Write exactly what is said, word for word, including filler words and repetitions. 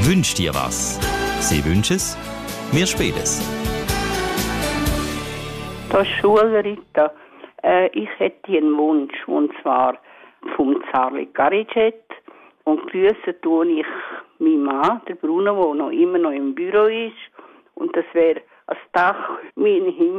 Wünsch dir was. Sie wünschen es, wir spielen es. Das ist Schulrita. Äh, ich hätte einen Wunsch, und zwar vom Charlie Garicet. Und grüßen tue ich meinen Mann, der Bruno, der noch immer noch im Büro ist. Und das wäre als Dach mein Himmel.